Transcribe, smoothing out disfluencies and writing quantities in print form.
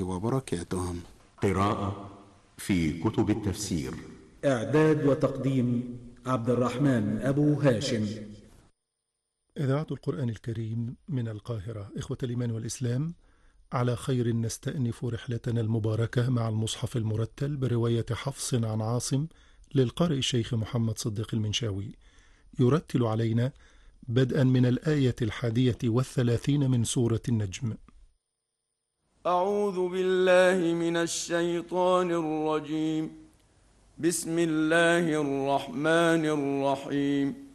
وبركاته. قراءة في كتب التفسير. إعداد وتقديم عبد الرحمن أبو هاشم. إذاعة القرآن الكريم من القاهرة. إخوة الإيمان والإسلام، على خير نستأنف رحلتنا المباركة مع المصحف المرتل برواية حفص عن عاصم للقارئ الشيخ محمد صديق المنشاوي، يرتل علينا بدءا من الآية 31 من سورة النجم. أعوذ بالله من الشيطان الرجيم. بسم الله الرحمن الرحيم.